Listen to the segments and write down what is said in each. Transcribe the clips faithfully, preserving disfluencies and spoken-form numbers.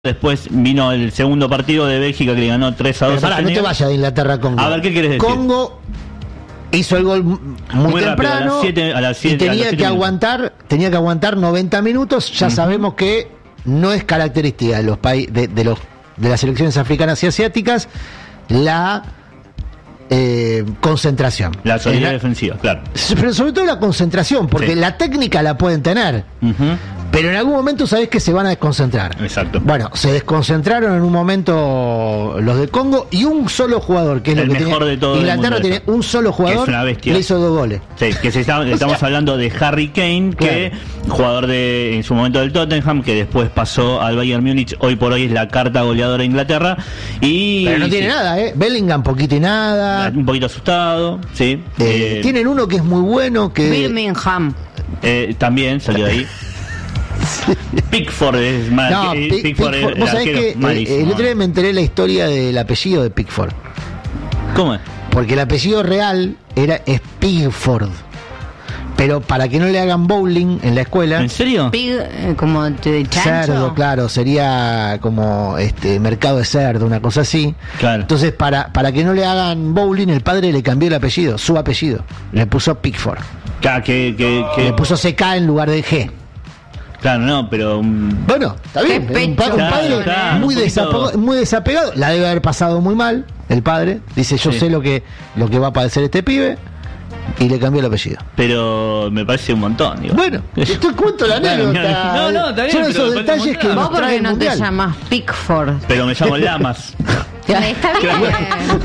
Después vino el segundo partido de Bélgica que le ganó tres a dos. Pero pará, a no te vayas de Inglaterra a Congo. A ver, ¿qué quieres decir? Congo hizo el gol muy, muy temprano rápido, a las siete, a las siete, y tenía a las que aguantar, tenía que aguantar noventa minutos. Ya uh-huh. sabemos que no es característica de los países de, de los de las selecciones africanas y asiáticas la eh, concentración. La solidez la, defensiva, claro. Pero sobre todo la concentración, porque sí. la técnica la pueden tener. Uh-huh. Pero en algún momento sabés que se van a desconcentrar. Exacto. Bueno, se desconcentraron en un momento los de Congo y un solo jugador, que es el lo que mejor tenía. De todo Inglaterra tiene un solo jugador que le hizo dos goles. Sí, que se está, estamos sea, hablando de Harry Kane, que claro. jugador de en su momento del Tottenham, que después pasó al Bayern Múnich, hoy por hoy es la carta goleadora de Inglaterra. Y pero no y tiene sí. nada, ¿eh? Bellingham poquito y nada. Un poquito asustado, sí. Eh, eh, tienen uno que es muy bueno, que Birmingham. Eh, también salió de ahí. Pickford es mal. No, eh, Pick, Pickford Pickford, es vos sabés que eh, el otro día me enteré la historia del apellido de Pickford. ¿Cómo es? Porque el apellido real era es Pickford. Pero para que no le hagan bowling en la escuela. ¿En serio? Pig, eh, como de chancho. Cerdo, claro, sería como este mercado de cerdo, una cosa así. Claro. Entonces, para, para que no le hagan bowling, el padre le cambió el apellido, su apellido. Le puso Pickford. Claro, que, que, que... Le puso C K en lugar de G. Claro, no, pero... Um... Bueno, está bien. Un, pa- un padre claro, claro, muy, un desapegado, muy desapegado. La debe haber pasado muy mal, el padre. Dice, yo sí. sé lo que, lo que va a padecer este pibe. Y le cambió el apellido. Pero me parece un montón. Digo. Bueno, te cuento la anécdota. No, no, está bien. Son esos detalles que vos porque no te llamas Pickford. Pero me llamo Lamas. Está bien.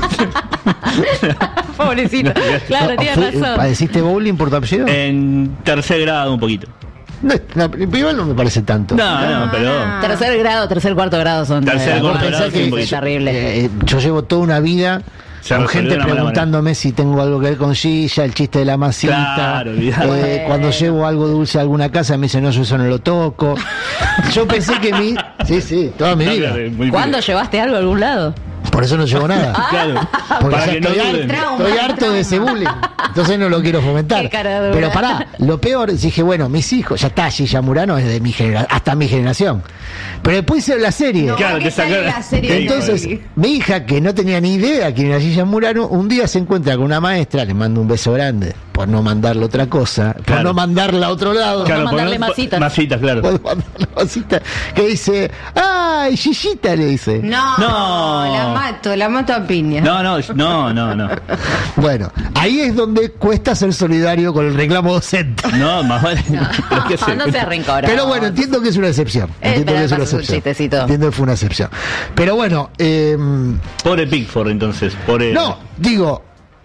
Pobrecito. Claro, no, tienes razón. ¿Padeciste bowling por tu apellido? En tercer grado un poquito. No, no, igual no me parece tanto. No, no, no, pero... Tercer grado, tercer, cuarto grado son... Tercer, eh, cuarto grado que, es terrible. Eh, yo llevo toda una vida... Con gente preguntándome si tengo algo que ver con Gilla, el chiste de la masita. Claro, eh, cuando llevo algo dulce a alguna casa me dicen, no, yo eso no lo toco. Yo pensé que mi... Sí, sí, toda mi vida. ¿Cuándo llevaste algo a algún lado? Por eso no llevo nada. Claro. Porque Para que estoy, no harto, estoy harto de ese bullying. Entonces no lo quiero fomentar. Pero pará, lo peor, dije, bueno, mis hijos, ya está, Gilla Murano es de mi generación, hasta mi generación. Pero después hice la serie. No, claro, que sacó la serie. Entonces, mi hija, que no tenía ni idea quién era Gilla Murano, un día se encuentra con una maestra, le mando un beso grande, por no mandarle otra cosa, por claro. no mandarla a otro lado. Claro, por no mandarle masitas. Masitas, claro. Por mandarle masitas. Que dice, ¡ay, Gillita! Le dice. No, no, la mato, la mato a piña. No, no, no, no, no. Bueno, ahí es donde cuesta ser solidario con el reclamo docente. No, más vale. No, no, no seas rencoroso. Pero bueno, entiendo que es una excepción. Entiendo que es una excepción. Entiendo que fue una excepción. Pero bueno, eh, pobre Pickford, entonces. Pobre... No, digo,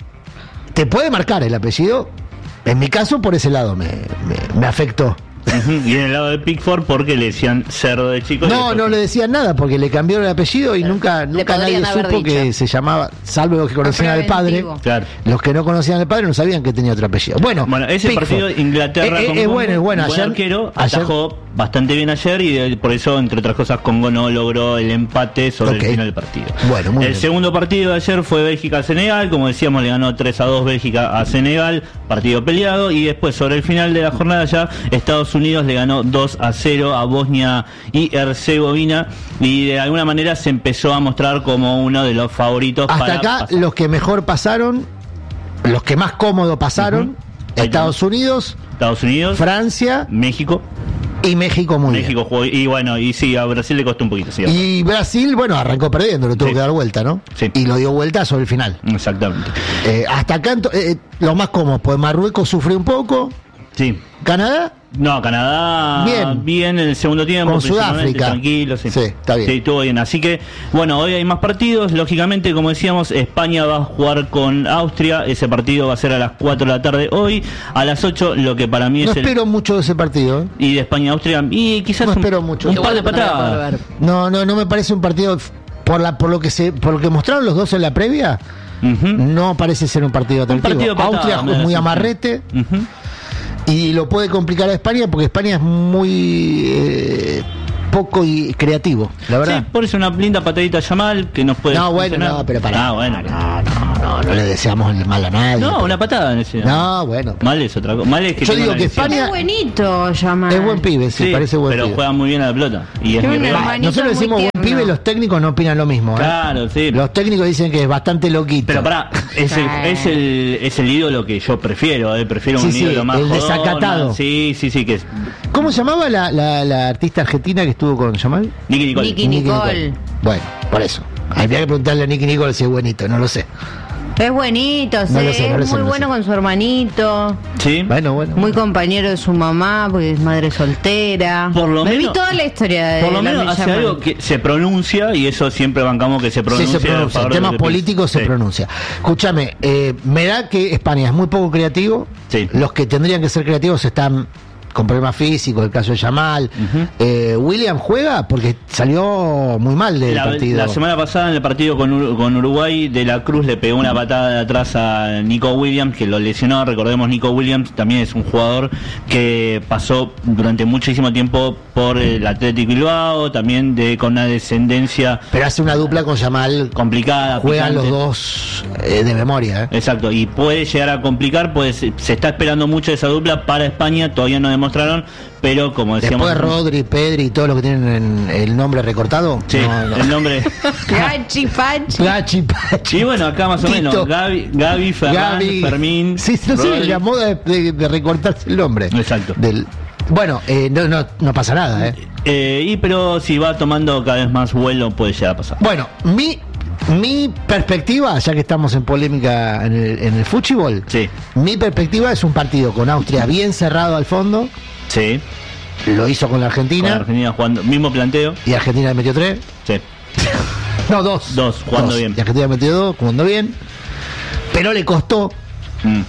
te puede marcar el apellido. En mi caso, por ese lado me, me, me afectó. Uh-huh. Y en el lado de Pickford porque le decían cerdo de chico. No, después... no le decían nada porque le cambiaron el apellido y nunca, nunca nadie supo dicho. que se llamaba, salvo los que conocían al padre. Claro. Los que no conocían al padre no sabían que tenía otro apellido. Bueno, bueno ese Pickford. partido Inglaterra eh, con eh, Congo, bueno, es bueno. Buen ayer, arquero ayer, atajó bastante bien ayer y de, por eso, entre otras cosas, Congo no logró el empate sobre okay. el final del partido. Bueno, muy el bien. segundo partido de ayer fue Bélgica-Senegal, como decíamos, le ganó tres a dos Bélgica a Senegal, partido peleado, y después sobre el final de la jornada ya Estados Unidos le ganó dos a cero a Bosnia y Herzegovina, y de alguna manera se empezó a mostrar como uno de los favoritos. Hasta para acá pasar. Los que mejor pasaron, los que más cómodo pasaron, uh-huh. Estados Unidos, Estados Unidos, Francia, México. Y México muy México bien. jugó, y bueno, y sí, a Brasil le costó un poquito. Sí, y Brasil, bueno, arrancó perdiendo, lo tuvo sí. que dar vuelta, ¿no? Sí. Y lo dio vuelta sobre el final. Exactamente. Eh, hasta acá, eh, lo más cómodo, pues Marruecos sufrió un poco. Sí. ¿Canadá? No, Canadá bien, bien en el segundo tiempo, con Sudáfrica, tranquilo, sí. sí, está bien. Sí, estuvo bien. Así que, bueno, hoy hay más partidos. Lógicamente, como decíamos, España va a jugar con Austria. Ese partido va a ser a las cuatro de la tarde hoy. A las ocho, lo que para mí no es el... No espero mucho de ese partido. ¿eh? Y de España-Austria, y quizás no un, espero mucho. un par de patadas. No, no, no me parece un partido, por la por lo que se por lo que mostraron los dos en la previa, uh-huh. no parece ser un partido atractivo. Un partido patada, Austria es muy amarrete. Uh-huh. Y lo puede complicar a España porque España es muy eh, poco y creativo, la verdad. Sí, por eso una linda patadita a Yamal que nos puede. No, bueno, no, pero para. Ah, bueno. No, no. no, no le deseamos el mal a nadie. No, pero... una patada en ese. No, bueno. Mal es otra cosa. Mal es que yo digo que España es buenito, Yamal. es buen pibe, sí, sí, parece buen pero pibe. juega muy bien a la pelota. Y es muy bah, nosotros decimos buen pibe, los técnicos no opinan lo mismo. ¿eh? Claro, sí. Los técnicos dicen que es bastante loquito. Pero pará, es el, es el, es el ídolo que yo prefiero, eh. prefiero sí, un sí, ídolo más el jodona. desacatado. Sí, sí, sí. Que es... ¿Cómo se llamaba la, la, la artista argentina que estuvo con Yamal? Nicky Nicole. Nicky Nicole. Bueno, por eso. Habría que preguntarle a Nicky Nicole si es buenito, no lo sé. Es bonito, no sí, lo sé, no lo es sé, muy no bueno sé. con su hermanito. Sí. Bueno, bueno. Muy compañero de su mamá, porque es madre soltera. Por lo Me menos, vi toda la historia de Por lo la menos hace Yamal. algo que se pronuncia y eso siempre bancamos que se pronuncia. Sí, se pronuncia. En temas políticos se sí. pronuncia. Escúchame, eh, me da que España es muy poco creativo. Sí. Los que tendrían que ser creativos están con problemas físicos, el caso de Yamal. Uh-huh. eh, William juega porque salió muy mal del la, partido. la semana pasada en el partido con, Ur- con Uruguay, De la Cruz le pegó una patada de atrás a Nico Williams, que lo lesionó. Recordemos, Nico Williams también es un jugador que pasó durante muchísimo tiempo por el Athletic Bilbao, también de con una descendencia. Pero hace una dupla con Yamal complicada. Juegan picante. los dos eh, de memoria. ¿eh? Exacto, y puede llegar a complicar, pues se está esperando mucho esa dupla para España, todavía no demostraron, pero como decíamos... Después Rodri, Pedri y todo lo que tienen en el nombre recortado. Sí, no, no. el nombre... Gachi, Pachi. Plachi, Pachi. Y bueno, acá más o Tito. menos, Gaby, Gaby Ferran, Gaby. Fermín... Sí, no sé, Rodri. la moda de, de- de recortarse el nombre. Exacto. Del, bueno, eh, no, no, no pasa nada, ¿eh? Eh, y pero si va tomando cada vez más vuelo, puede llegar a pasar. Bueno, mi, mi perspectiva, ya que estamos en polémica en el, en el fútbol, Sí, mi perspectiva es un partido con Austria bien cerrado al fondo, sí. lo hizo con la Con Argentina, Argentina jugando, mismo planteo. y Argentina le metió tres, Sí. no, dos. Dos, jugando bien. Y Argentina le metió dos, jugando bien, pero le costó. Mm.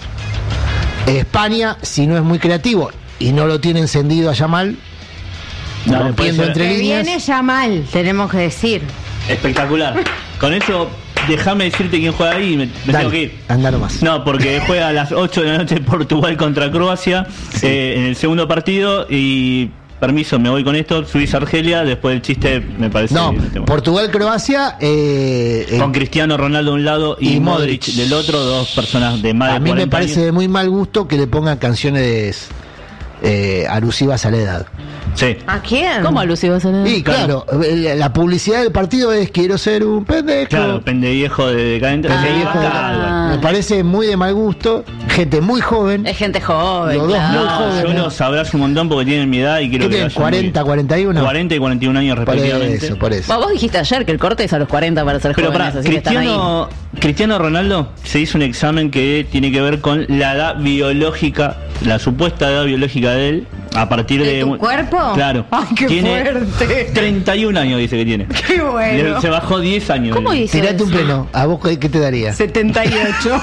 España, si no es muy creativo y no lo tiene encendido a Yamal, No, rompiendo puede ser. entre Que líneas. viene Yamal, tenemos que decir. Espectacular. Con eso, déjame decirte quién juega ahí y me, me Dale, tengo que ir. anda nomás. No, porque juega a las ocho de la noche Portugal contra Croacia eh, en el segundo partido y permiso, me voy con esto, Suiza-Argelia, después del chiste me parece... No, tema. Portugal-Croacia. Eh, eh, Con Cristiano Ronaldo de un lado y, y Modric, Modric del otro, dos personas de más de a mí me cuarenta parece años. de muy mal gusto que le pongan canciones eh, alusivas a la edad. Sí. ¿A quién? ¿Cómo alusivo se le Y claro, eh, la publicidad del partido es quiero ser un pendejo. Claro, pendeviejo de decadente. Pendejo. Sí, está, Me parece muy de mal gusto. Gente muy joven. Es gente joven, Los dos claro. muy No, jóvenes. yo los abrazo un montón porque tienen mi edad y quiero ¿Qué que tienen? vayan muy cuarenta, bien. cuarenta y uno. cuarenta y cuarenta y un años Por respectivamente. eso, por eso. Vos, vos dijiste ayer que el corte es a los cuarenta para ser Pero jóvenes, para así que están ahí. Cristiano, Cristiano Ronaldo se hizo un examen que tiene que ver con la edad biológica, la supuesta edad biológica de él, a partir ¿De de... tu cuerpo? Claro. Ay, qué tiene fuerte. treinta y un años dice que tiene. Qué bueno. Le- se bajó diez años. ¿Cómo hizo Tirate eso? un pleno. ¿A vos qué, qué te daría? setenta y ocho.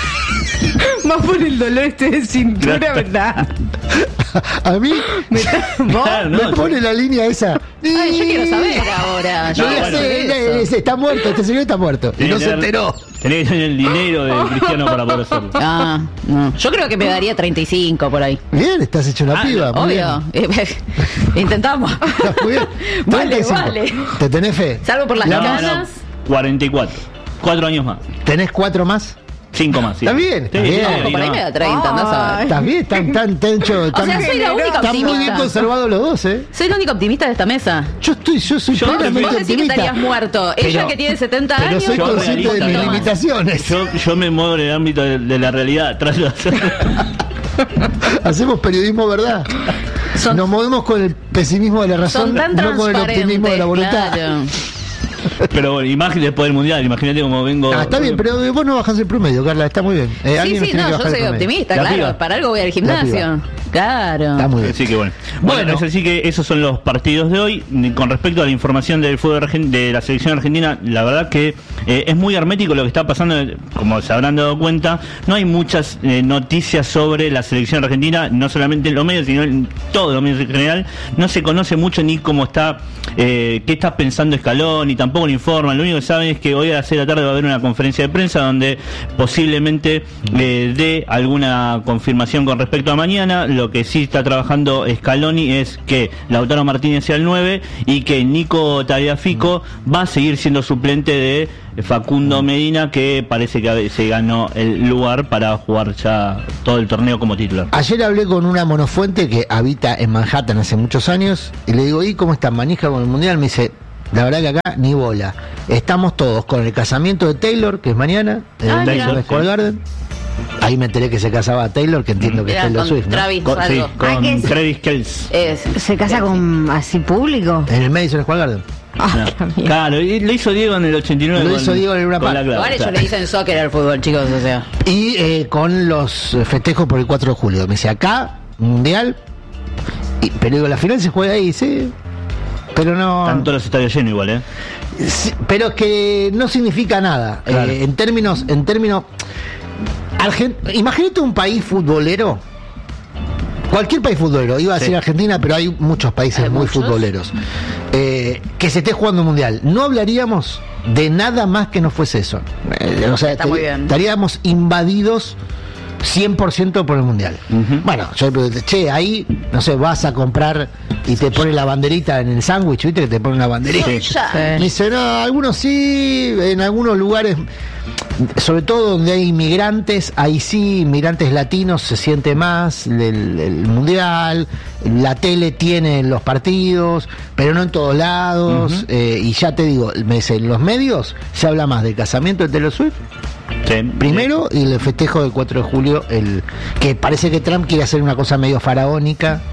Más por el dolor este de cintura, Claro. ¿verdad? A mí Me, ¿Vos? Claro, no, me pone la línea esa. Ay, yo quiero saber ahora. Yo Yo No, quiero ya bueno, saber sé, eso. eh, está muerto, este señor está muerto. Y Tenés no que se tener- enteró. Tenés que tener el dinero de Cristiano para poder hacerlo. Ah, no. Yo creo que me daría treinta y cinco por ahí. Bien, estás hecho una Ah, piba. Muy Obvio. bien. Intentamos. Estás muy bien. Vale, treinta y cinco. vale. ¿Te tenés fe? Salvo por las No, canas. no, cuarenta y cuatro. Cuatro años más. ¿Tenés cuatro más? Cinco más, sí. Está bien, está Sí, bien. sí, Ojo, ahí por ahí no. me da treinta, andás a ver. Ay. ¿Estás bien? Están tan, tan, hecho- O tan- sea, soy la única están muy bien optimista. conservados los dos, ¿eh? Soy la única optimista de esta mesa. Yo estoy, yo soy Yo plenamente Vos decís que optimista. estarías muerto. Ella Pero- que tiene setenta Pero años. soy Yo consciente de realista, mis no. limitaciones. Yo, yo me muevo en el ámbito de, de la realidad. Trato de hacer... Hacemos periodismo, ¿verdad? Son- Nos movemos con el pesimismo de la razón, Son tan no con el optimismo de la voluntad. claro. Pero bueno, imagen después del mundial. Imagínate cómo vengo. Ah, está bien, pero vos no bajás el promedio, Carla, está muy bien. Eh, Sí, alguien nos sí, tiene no, que yo bajar el soy promedio. optimista, La claro. piba. Para algo voy al La gimnasio. piba. Claro. Está muy bien. Así que bueno. Bueno, Bueno. es así que esos son los partidos de hoy. Con respecto a la información del fútbol argen- de la selección argentina, la verdad que eh, es muy hermético lo que está pasando. Como se habrán dado cuenta, no hay muchas eh, noticias sobre la selección argentina, no solamente en los medios, sino en todos los medios en general. No se conoce mucho ni cómo está, eh, qué está pensando Scaloni, tampoco lo informan. Lo único que saben es que hoy a las seis de la tarde va a haber una conferencia de prensa donde posiblemente eh, dé alguna confirmación con respecto a mañana. Lo que sí está trabajando Scaloni es que Lautaro Martínez sea el nueve y que Nico Tagliafico va a seguir siendo suplente de Facundo Medina, que parece que se ganó el lugar para jugar ya todo el torneo como titular. Ayer hablé con una monofuente que habita en Manhattan hace muchos años y le digo, ¿y cómo están? ¿Manija con el Mundial? Me dice, la verdad que acá ni bola. Estamos todos con el casamiento de Taylor, que es mañana, en el Madison Square Garden. Ahí me enteré que se casaba Taylor, que entiendo que es Taylor Swift, ¿no? Travis, con, sí, con ah, Travis Kelce. Es, ¿Se casa con así público? En el Madison Square Garden. Ah, no. Claro, y lo hizo Diego en el ochenta y nueve. Lo con, hizo Diego en una parte. Igual ellos le dicen soccer al fútbol, chicos, o sea. Y eh, con los festejos por el cuatro de julio. Me dice, acá, Mundial. Y, pero digo, la final se juega ahí, sí. Pero no. Tanto los estadios llenos igual, ¿eh? Sí, pero es que no significa nada. Claro. Eh, en términos. En términos Argent... Imagínate un país futbolero. Cualquier país futbolero, iba a decir sí. Argentina, pero hay muchos países ¿Hay muy muchos? futboleros eh, que se esté jugando un mundial. No hablaríamos de nada más que no fuese eso. Eh, o sea, Está muy bien. estaríamos invadidos cien por ciento por el mundial. Uh-huh. Bueno, yo le pregunté, che, ahí, no sé, vas a comprar y te pone la banderita en el sándwich, ¿viste? Que te pone una banderita. Sí. Sí. Me dice, no, algunos sí, en algunos lugares, sobre todo donde hay inmigrantes, ahí sí, inmigrantes latinos se siente más el, el mundial, la tele tiene los partidos, pero no en todos lados, uh-huh. eh, y ya te digo, me dice, en los medios se habla más del casamiento de Taylor Swift, sí, primero, sí. y el festejo del cuatro de julio, el que parece que Trump quiere hacer una cosa medio faraónica,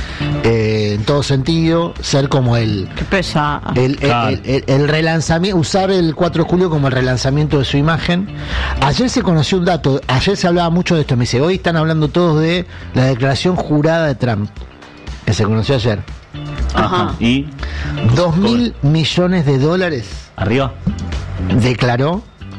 eh, en todo sentido, ser como el Qué pesa. el, claro. el, el, el relanzamiento, usar el cuatro de julio como el relanzamiento de su imagen. Ayer se conoció un dato, ayer se hablaba mucho de esto, me dice, hoy están hablando todos de la declaración jurada de Trump, que se conoció ayer. Ajá. Y dos mil millones de dólares arriba declaró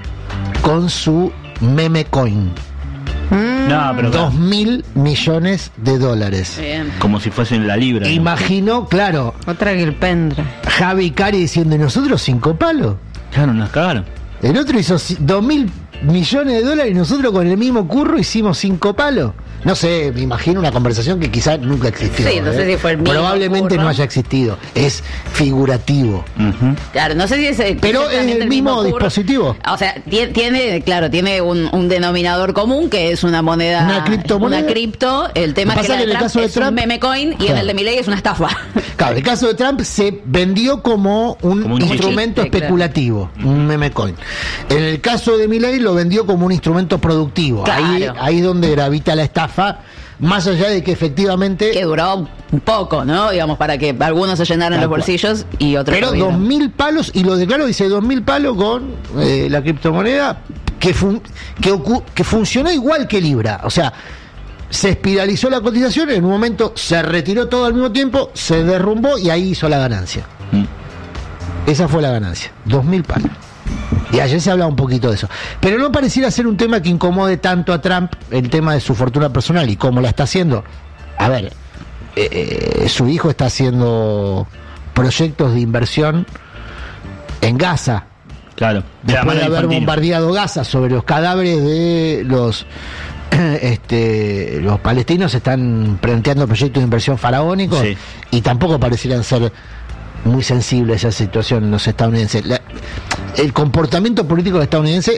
con su meme coin. Mm. No, pero Dos mil millones de dólares. Bien. Como si fuesen la libra. Imaginó, claro, Otra que el pendra. Javi Cari diciendo, ¿y nosotros cinco palos? Claro, nos cagaron. El otro hizo dos mil millones de dólares y nosotros con el mismo curro hicimos cinco palos. No sé, me imagino una conversación que quizás nunca existió. Sí, no sé ¿eh? si fue el mismo Probablemente curro. no haya existido. Es figurativo. Uh-huh. Claro, no sé si es el, Pero es exactamente el mismo curro. dispositivo. O sea, tiene, tiene claro, tiene un, un denominador común que es una moneda, Una criptomoneda. una cripto. El tema Lo es que que, la pasa de que en el caso Trump de es Trump- un meme coin y Claro. en el de Milei es una estafa. Claro, el caso de Trump se vendió como un, Como un instrumento chiste, claro. especulativo, un meme coin. En el caso de Milei lo vendió como un instrumento productivo. Claro. Ahí, ahí es donde gravita la estafa, más allá de que efectivamente... Que duró un poco, ¿no? Digamos, para que algunos se llenaran Tal los cual. bolsillos y otros Pero no vieron. dos mil palos, y lo declaró, dice dos mil palos con eh, la criptomoneda que, fun- que, ocu- que funcionó igual que Libra. O sea, se espiralizó la cotización, en un momento se retiró todo al mismo tiempo, se derrumbó y ahí hizo la ganancia. Mm. Esa fue la ganancia, dos mil palos. Y ayer se hablaba un poquito de eso. Pero no pareciera ser un tema que incomode tanto a Trump, el tema de su fortuna personal y cómo la está haciendo. A ver, eh, eh, su hijo está haciendo proyectos de inversión en Gaza. Claro. Después de haber bombardeado Gaza sobre los cadáveres de los este, los palestinos, están planteando proyectos de inversión faraónicos, Sí. y tampoco parecieran ser muy sensibles a esa situación los estadounidenses. La- el comportamiento político estadounidense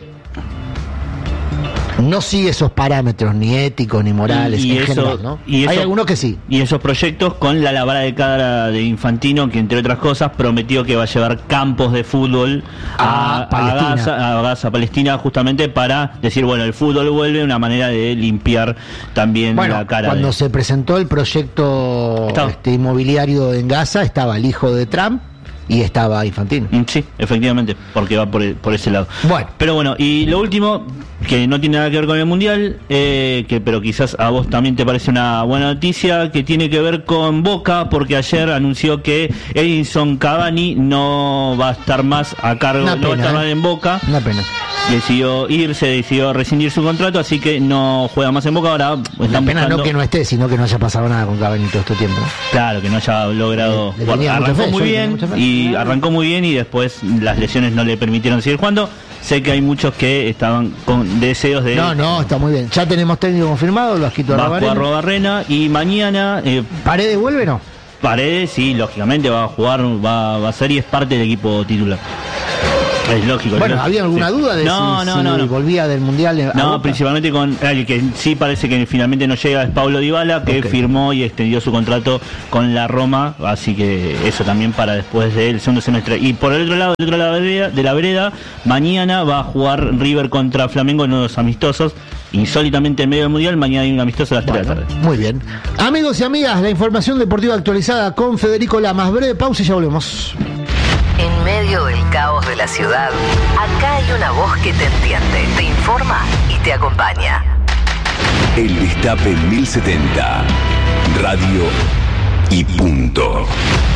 no sigue esos parámetros ni éticos ni morales Y- y en eso- general, ¿no? y eso- Hay algunos que sí. Y esos proyectos con la lavada de cara de Infantino, que entre otras cosas prometió que va a llevar campos de fútbol a, A a Palestina. Gaza, a Gaza, Palestina, justamente para decir, bueno, el fútbol vuelve, una manera de limpiar también Bueno, la cara. cuando de... se presentó el proyecto Estaba. este, inmobiliario en Gaza, estaba el hijo de Trump y estaba Infantino. Mm, Sí, efectivamente, porque va por, el- por ese lado. Bueno. Pero bueno, y lo último, que no tiene nada que ver con el Mundial, eh, que pero quizás a vos también te parece una buena noticia, que tiene que ver con Boca, porque ayer anunció que Edinson Cavani no va a estar más a cargo, Una no va a pena, estar ¿eh? más en Boca. Una pena. Decidió irse, decidió rescindir su contrato, así que no juega más en Boca. Ahora La están pena buscando- no que no esté, sino que no haya pasado nada con Cavani todo este tiempo, ¿no? Claro, que no haya logrado Le- le jugar. tenía mucha Arrancó fe, muy yo le tenía bien mucha fe. y muy, arrancó muy bien y después las lesiones no le permitieron seguir jugando. Sé que hay muchos que estaban con deseos de... No, no, está muy bien. Ya tenemos técnico confirmado, lo Vasquito Arrobarrena. Va a jugar Arrobarrena y mañana... Eh, ¿Paredes vuelve o no? Paredes, sí, lógicamente va a jugar, va, va a ser y es parte del equipo titular. Es lógico. Bueno, ¿no? ¿había alguna sí. duda de no, si, no, si no, no. volvía del Mundial? No, principalmente con el que sí parece que finalmente no llega es Paulo Dybala, que okay. firmó y extendió su contrato con la Roma, así que eso también para después del segundo semestre. Y por el otro lado, del otro lado de la vereda, mañana va a jugar River contra Flamengo en unos amistosos. Insólitamente en medio del Mundial, mañana hay un amistoso a las tres bueno, de la tarde. Muy bien. Amigos y amigas, la información deportiva actualizada con Federico Lamas. Breve pausa y ya volvemos. En medio del caos de la ciudad, acá hay una voz que te entiende, te informa y te acompaña. El Destape mil setenta. Radio y punto.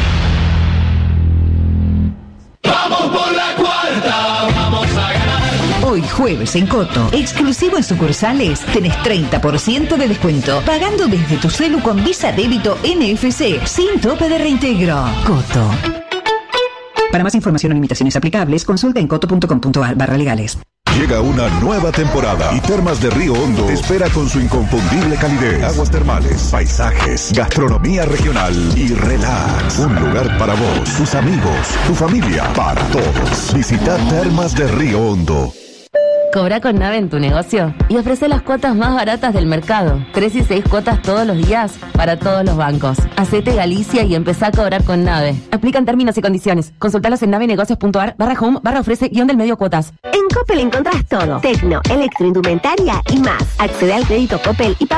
Vamos por la cuarta, vamos a ganar. Hoy jueves en Coto, exclusivo en sucursales, tenés treinta por ciento de descuento, pagando desde tu celu con Visa Débito N F C, sin tope de reintegro. Coto. Para más información o limitaciones aplicables, consulta en coto punto com punto ar barra legales. Llega una nueva temporada y Termas de Río Hondo te espera con su inconfundible calidez, aguas termales, paisajes, gastronomía regional y relax. Un lugar para vos, tus amigos, tu familia, para todos. Visita Termas de Río Hondo. Cobra con Nave en tu negocio y ofrece las cuotas más baratas del mercado. Tres y seis cuotas todos los días para todos los bancos. Hacete Galicia y empezá a cobrar con Nave. Aplican términos y condiciones. Consultalos en navenegocios punto ar barra home barra ofrece guión del medio cuotas. En Coppel encontrás todo. Tecno, electroindumentaria y más. Accede al crédito Coppel y paga